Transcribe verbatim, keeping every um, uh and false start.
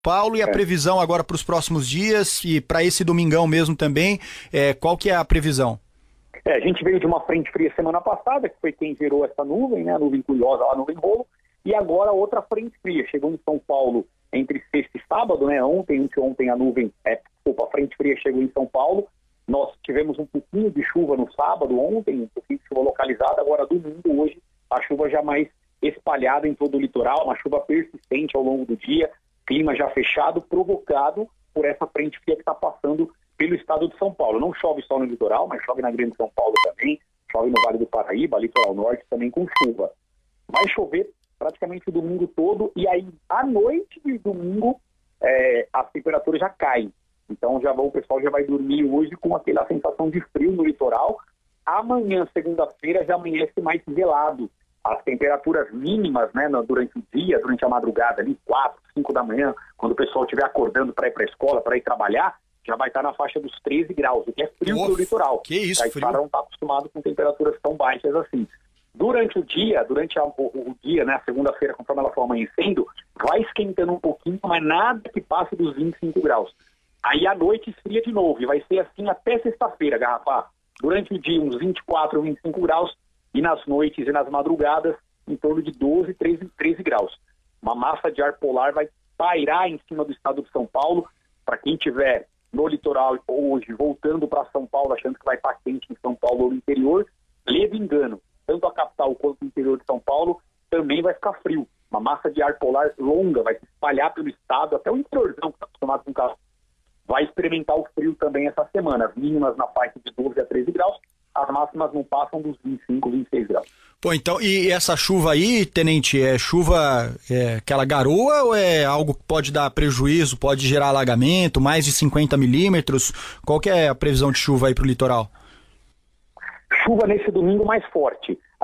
Paulo e a É. previsão agora para os próximos dias e para esse domingão mesmo também, é, qual que é a previsão? É, a gente veio de uma frente fria semana passada, que foi quem gerou essa nuvem, né, a nuvem curiosa, a nuvem rolo, e agora outra frente fria, chegou em São Paulo entre sexta e sábado, né, ontem, ontem a nuvem, é, opa, a frente fria chegou em São Paulo, nós tivemos um pouquinho de chuva no sábado, ontem, um pouquinho de chuva localizada, agora domingo, hoje, a chuva já mais espalhada em todo o litoral, uma chuva persistente ao longo do dia, clima já fechado, provocado por essa frente fria que está passando pelo estado de São Paulo. Não chove só no litoral, mas chove na Grande São Paulo também, chove no Vale do Paraíba, litoral norte também com chuva. Vai chover praticamente o domingo todo e aí à noite de domingo é, as temperaturas já caem. Então já vão, o pessoal já vai dormir hoje com aquela sensação de frio no litoral. Amanhã, segunda-feira, já amanhece mais gelado. As temperaturas mínimas, né, durante o dia, durante a madrugada, ali quatro, cinco da manhã, quando o pessoal estiver acordando para ir para a escola, para ir trabalhar, já vai estar na faixa dos treze graus, o que é frio Oh, para o litoral. Que isso, Aí frio. para não estar acostumado com temperaturas tão baixas assim. Durante o dia, durante a, o, o dia, né, a segunda-feira, conforme ela for amanhecendo, vai esquentando um pouquinho, mas nada que passe dos vinte e cinco graus. Aí à noite esfria de novo, e vai ser assim até sexta-feira, Garrafá. Durante o dia, uns vinte e quatro, vinte e cinco graus, e nas noites e nas madrugadas, em torno de doze, treze, treze graus. Uma massa de ar polar vai pairar em cima do estado de São Paulo. Para quem estiver no litoral hoje, voltando para São Paulo, achando que vai estar quente em São Paulo ou no interior, leve engano. Tanto a capital quanto o interior de São Paulo também vai ficar frio. Uma massa de ar polar longa vai se espalhar pelo estado, até o interiorzão, que está acostumado com calor, vai experimentar o frio também essa semana. As mínimas na faixa de doze a treze graus, as máximas não passam dos vinte e cinco, vinte e seis graus. Pô, então, e essa chuva aí, tenente, é chuva, é aquela garoa ou é algo que pode dar prejuízo, pode gerar alagamento, mais de cinquenta milímetros? Qual que é a previsão de chuva aí pro litoral? Chuva nesse domingo mais forte.